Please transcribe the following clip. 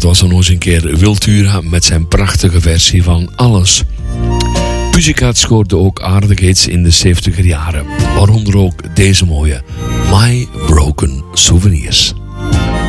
dat was dan nog eens een keer Wiltura met zijn prachtige versie van Alles. Pussycat scoorde ook aardig hits in de 70er jaren, waaronder ook deze mooie My Broken Souvenirs.